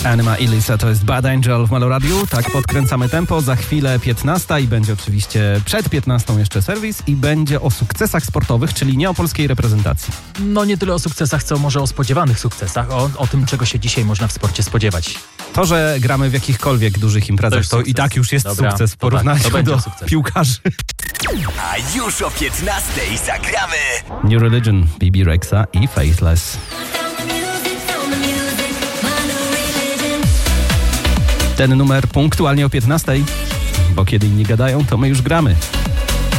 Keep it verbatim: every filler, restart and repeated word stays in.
Anima i Lisa to jest Bad Angel w Meloradiu. Tak, podkręcamy tempo. Za chwilę piętnasta i będzie oczywiście przed piętnastą jeszcze serwis i będzie o sukcesach sportowych, czyli nie o polskiej reprezentacji. No nie tyle o sukcesach, co może o spodziewanych sukcesach, o, o tym, czego się dzisiaj można w sporcie spodziewać. To, że gramy w jakichkolwiek dużych imprezach, to, to i tak już jest Dobra, sukces w porównaniu to tak, to do sukces. piłkarzy. A już o piętnastej zagramy New Religion, B B Rexa i Faithless. Ten numer punktualnie o piętnastej, bo kiedy inni gadają, to my już gramy.